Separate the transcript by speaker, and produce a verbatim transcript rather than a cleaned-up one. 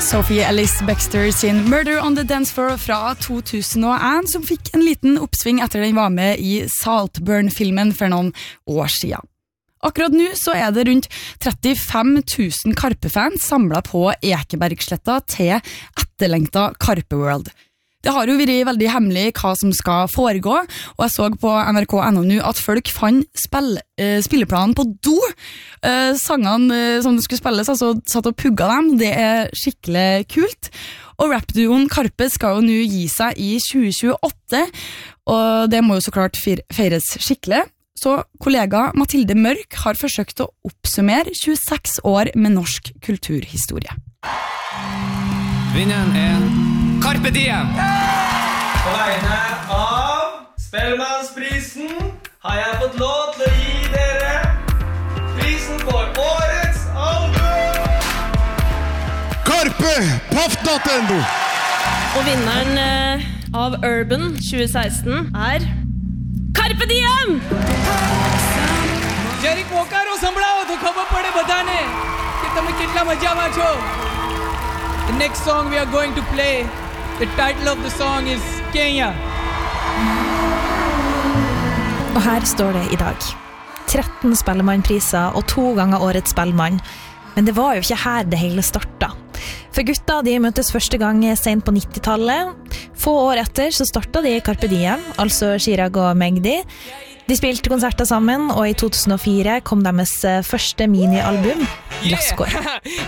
Speaker 1: Sophie Ellis-Bextor sin Murder on the Dance Floor fra to tusen og en, som fikk en liten oppsving etter den var med i Saltburn-filmen for noen år siden. Akkurat nå så er det rundt trettifem tusen Karpe-fans samlet på Ekebergsletta til etterlengtet Karpe World. Det har jo vært veldig hemmelig hva som skal foregå, og jeg så på N R K punkt N O nå at folk fant spill, eh, spilleplanen på do. Eh, sangene eh, som det skulle spilles, altså satt og pugga dem, det er skikkelig kult. Og rapduoen Karpe skal jo nå gi seg i tjue tjueåtte, og det må jo så klart feires skikkelig. Så kollega Mathilde Mørk har forsøkt å oppsummere tjueseks år med norsk kulturhistorie.
Speaker 2: Vinneren er Carpe Diem!
Speaker 3: På vegne av Spellemannsprisen har jeg fått lov til å gi dere prisen for årets album!
Speaker 4: Carpe Paffnattendo!
Speaker 5: Og vinneren eh, av Urban tjue seksten er Carpe Diem!
Speaker 6: જરીક મોકારો સંભળાવો તો ખબર પડે બધાને કે તમે કેટલા મજામાં છો. The next song we are going to play, the title of the song is Kenya.
Speaker 7: Og her står det i dag. tretten Spellemannpriser og to ganger årets Spellemann. Men det var jo ikke her det hele startet. For gutta de møttes første gang sent på nittitallet. Få år etter så startet de Carpe Diem, altså Chirag og Magdi. De spilte konserter sammen, og i to tusen og fire kom deres første minialbum, Glasskår.